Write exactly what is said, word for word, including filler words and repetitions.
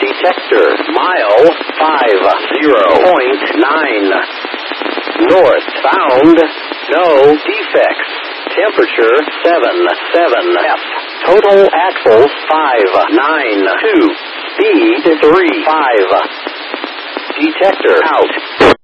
Detector, mile five zero point nine. North, found, no defects. Temperature, seven seven F. Total axles, five nine two. Speed, three five. Detector, out.